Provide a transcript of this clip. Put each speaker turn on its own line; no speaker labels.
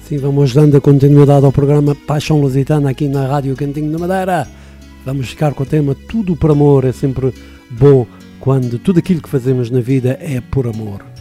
Sim, vamos dando a continuidade ao programa Paixão Lusitana aqui na Rádio Cantinho da Madeira. Vamos ficar com o tema Tudo por Amor. É sempre bom quando tudo aquilo que fazemos na vida é por amor.